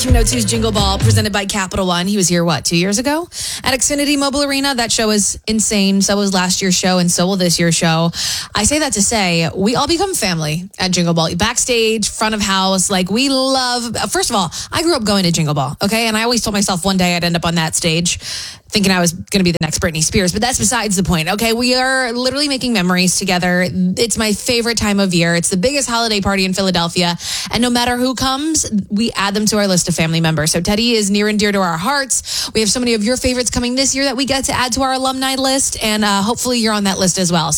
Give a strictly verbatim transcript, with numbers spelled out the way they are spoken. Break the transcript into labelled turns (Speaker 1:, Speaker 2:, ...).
Speaker 1: watching No two's Jingle Ball presented by Capital One. He was here, what, two years ago? At Xfinity Mobile Arena. That show is insane. So was last year's show and so will this year's show. I say that to say we all become family at Jingle Ball. Backstage, front of house. Like, we love... First of all, I grew up going to Jingle Ball, okay? And I always told myself one day I'd end up on that stage thinking I was going to be the next Britney Spears. But that's besides the point, okay? We are literally making memories together. It's my favorite time of year. It's the biggest holiday party in Philadelphia. And no matter who comes, we add them to our list of family members. So Teddy is near and dear to our hearts. We have so many of your favorites coming this year that we get to add to our alumni list. And uh, hopefully you're on that list as well.